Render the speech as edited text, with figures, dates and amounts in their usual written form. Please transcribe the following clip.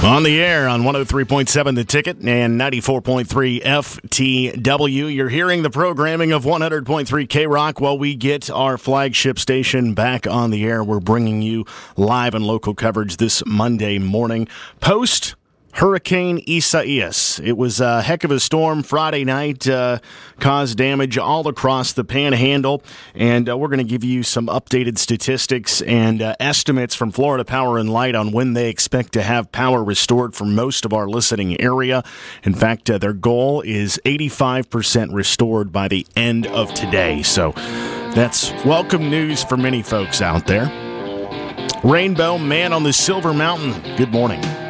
On the air on 103.7 The Ticket and 94.3 FTW. You're hearing the programming of 100.3 K-Rock while we get our flagship station back on the air. We're bringing you live and local coverage this Monday morning. Post Hurricane Isaias. It was a heck of a storm Friday night, caused damage all across the Panhandle, and we're going to give you some updated statistics and estimates from Florida Power and Light on when they expect to have power restored for most of our listening area. In fact, their goal is 85% restored by the end of today, so that's welcome news for many folks out there. Rainbow Man on the Silver Mountain, good morning.